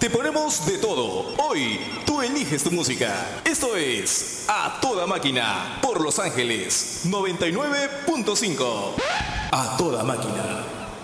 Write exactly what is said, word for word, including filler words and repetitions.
te ponemos de todo. Hoy tú eliges tu música. Esto es A Toda Máquina por Los Ángeles noventa y nueve punto cinco. A Toda Máquina.